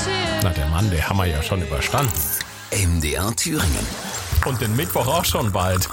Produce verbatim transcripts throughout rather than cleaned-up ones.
Na, der Mann, der haben wir ja schon überstanden. M D R Thüringen. Und den Mittwoch auch schon bald.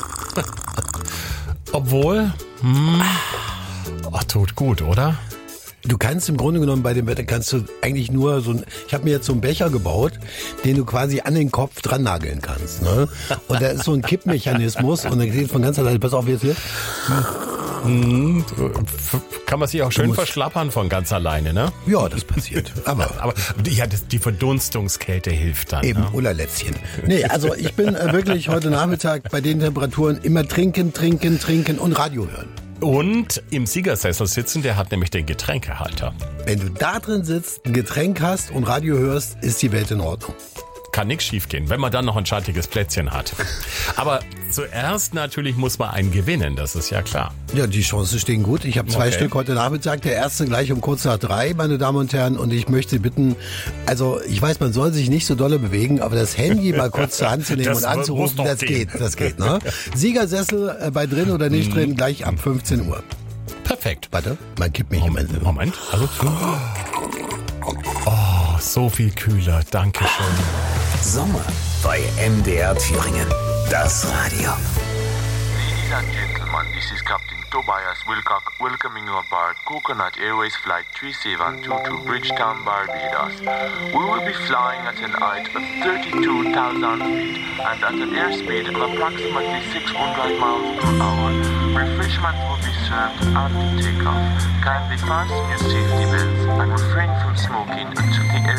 Obwohl, hm, ach, tut gut, oder? Du kannst im Grunde genommen bei dem Wetter kannst du eigentlich nur so ein, ich habe mir jetzt so einen Becher gebaut, den du quasi an den Kopf dran nageln kannst, ne? Und da ist so ein Kippmechanismus und dann geht von ganz alleine, pass auf jetzt hier. Hm, kann man sich auch schön verschlappern von ganz alleine, ne? Ja, das passiert. Aber, Aber ja, das, die Verdunstungskälte hilft dann. eben, Ne? Ullerlätzchen. Nee, also ich bin äh, wirklich heute Nachmittag bei den Temperaturen immer trinken, trinken, trinken und Radio hören. Und im Siegersessel sitzen, der hat nämlich den Getränkehalter. Wenn du da drin sitzt, ein Getränk hast und Radio hörst, ist die Welt in Ordnung. Kann nichts schiefgehen, wenn man dann noch ein schattiges Plätzchen hat. Aber zuerst natürlich muss man einen gewinnen, das ist ja klar. Ja, die Chancen stehen gut. Ich habe zwei Okay. Stück heute Nachmittag. Der erste gleich um kurz nach drei, meine Damen und Herren. Und ich möchte bitten, also ich weiß, man soll sich nicht so dolle bewegen, aber das Handy mal kurz zur Hand zu nehmen Das und muss anzurufen, doch das gehen. geht, das geht. Ne? Siegersessel äh, bei drin oder nicht drin, gleich ab fünfzehn Uhr. Perfekt. Warte, man kippt mich Moment, im Moment. Also, oh, so viel kühler. Dankeschön. Sommer bei M D R Thüringen. Das Radio. Ladies and gentlemen, this is Captain Tobias Wilcock welcoming you aboard Coconut Airways Flight three seven two to Bridgetown, Barbados. We will be flying at an height of thirty-two thousand feet and at an airspeed of approximately six hundred miles per hour. Refreshment will be served after takeoff. Kindly fasten your safety belts and refrain from smoking until the